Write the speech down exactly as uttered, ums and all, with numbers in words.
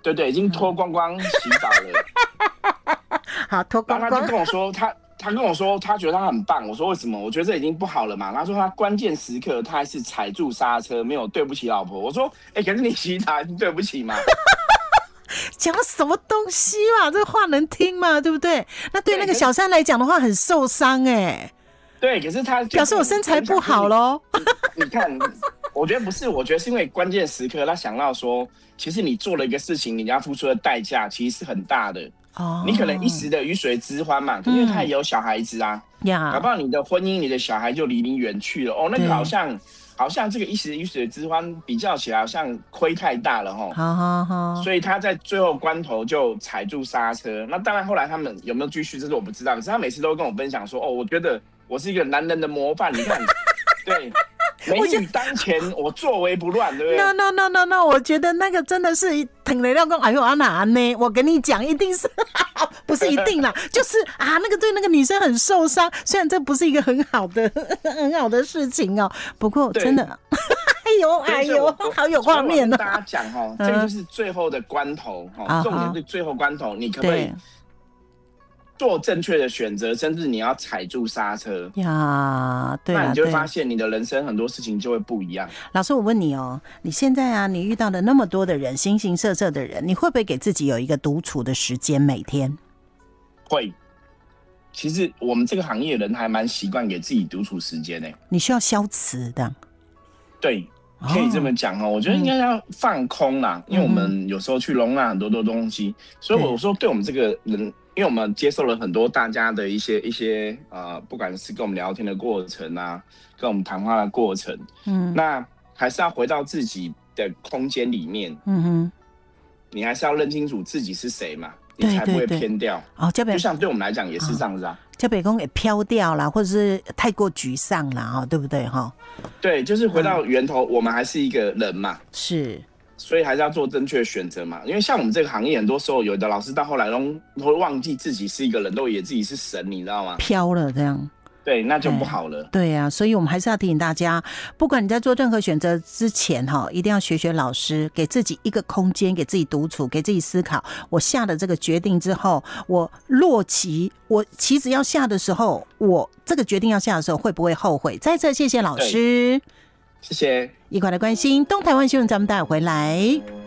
对对，已经脱光光洗澡了。 好，脱光光。 然后他就跟我说，他他跟我说，他觉得他很棒。我说为什么？我觉得这已经不好了嘛。他说他关键时刻他还是踩住刹车，没有对不起老婆。我说，哎、欸，可是你洗澡还是对不起嘛？ 讲什么东西嘛？这话能听吗？对不对？那对那个小三来讲的话，很受伤哎、欸。 对，可是他表示我身材不好咯。 你, 你看，我觉得不是，我觉得是因为关键时刻他想到说，其实你做了一个事情，你要付出的代价其实是很大的。哦，你可能一时的鱼水之欢嘛，可是因为他也有小孩子啊，嗯、搞不好你的婚姻、你的小孩就离你远去了。哦，那个好像好像这个一时鱼水之欢比较起来，好像亏太大了哈。 好好好， 所以他在最后关头就踩住刹车。那当然，后来他们有没有继续，这是我不知道。可是他每次都跟我分享说，哦，我觉得我是一个男人的模范。你看，对。美女当前，我作为不乱，对不对 ？No no no no no， 我觉得那个真的是挺雷料工。哎呦啊哪呢？我跟你讲，一定是不是一定啦，就是啊，那个对那个女生很受伤。虽然这不是一个很好的很好的事情哦，不过真的，哎呦哎呦，好有画面哦。 大家讲哈，这个就是最后的关头哈，重点是最后关头，你可不可以做正确的选择，甚至你要踩住刹车呀，对， 那你就会发现你的人生很多事情就会不一样。 老师，我问你哦，你现在啊，你遇到了那么多的人，形形色色的人，你会不会给自己有一个独处的时间？每天会。其实我们这个行业人还蛮习惯给自己独处时间的。你需要消磁的， 对。可以这么讲哦，我觉得应该要放空啦，嗯、因为我们有时候去容纳很多多东西，所以我说对我们这个人，因为我们接受了很多大家的一些一些呃，不管是跟我们聊天的过程啊，跟我们谈话的过程，嗯，那还是要回到自己的空间里面，嗯哼，你还是要认清楚自己是谁嘛，你才不会偏掉。 哦， 就像对我们来讲也是这样子啊。 就北宫给飘掉了，或者是太过沮丧了，对不对？ 对，就是回到源头，嗯、我们还是一个人嘛， 是， 所以还是要做正确的选择嘛。因为像我们这个行业，很多时候有的老师到后来都会忘记自己是一个人，都以为自己是神，你知道吗？ 飘了这样。 对，那就不好了。 对啊，所以我们还是要提醒大家，不管你在做任何选择之前哈，一定要学学老师，给自己一个空间，给自己独处，给自己思考。我下了这个决定之后，我落棋，我棋子要下的时候，我这个决定要下的时候，会不会后悔？再次谢谢老师， 谢谢， 一块来关心东台湾新闻，咱们待会回来。